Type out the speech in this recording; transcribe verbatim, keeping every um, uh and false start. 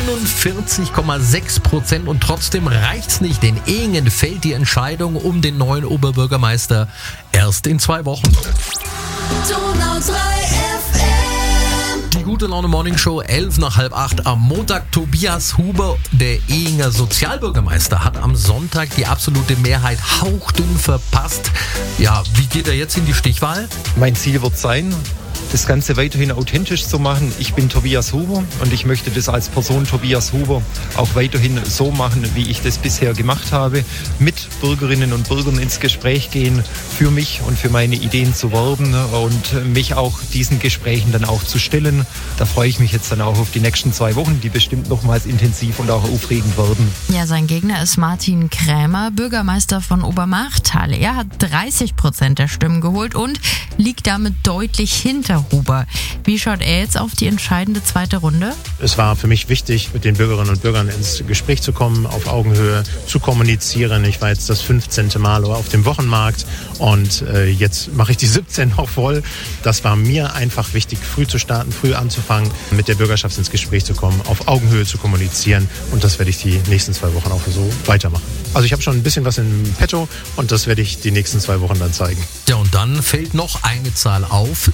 neunundvierzig Komma sechs Prozent und trotzdem reicht's nicht. In Ehingen fällt die Entscheidung um den neuen Oberbürgermeister erst in zwei Wochen. Die Gute Laune Morning Show, elf nach halb acht am Montag. Tobias Huber, der Ehinger Sozialbürgermeister, hat am Sonntag die absolute Mehrheit hauchdünn verpasst. Ja, wie geht er jetzt in die Stichwahl? Mein Ziel wird sein, das Ganze weiterhin authentisch zu machen. Ich bin Tobias Huber und ich möchte das als Person Tobias Huber auch weiterhin so machen, wie ich das bisher gemacht habe. Mit Bürgerinnen und Bürgern ins Gespräch gehen, für mich und für meine Ideen zu werben und mich auch diesen Gesprächen dann auch zu stellen. Da freue ich mich jetzt dann auch auf die nächsten zwei Wochen, die bestimmt nochmals intensiv und auch aufregend werden. Ja, sein Gegner ist Martin Krämer, Bürgermeister von Obermarchtal. Er hat dreißig Prozent der Stimmen geholt und liegt damit deutlich hinter Huber. Wie schaut er jetzt auf die entscheidende zweite Runde? Es war für mich wichtig, mit den Bürgerinnen und Bürgern ins Gespräch zu kommen, auf Augenhöhe zu kommunizieren. Ich war jetzt das fünfzehnte Mal auf dem Wochenmarkt und äh, jetzt mache ich die siebzehn noch voll. Das war mir einfach wichtig, früh zu starten, früh anzufangen, mit der Bürgerschaft ins Gespräch zu kommen, auf Augenhöhe zu kommunizieren und das werde ich die nächsten zwei Wochen auch so weitermachen. Also ich habe schon ein bisschen was im Petto und das werde ich die nächsten zwei Wochen dann zeigen. Ja, und dann fällt noch eine Zahl auf.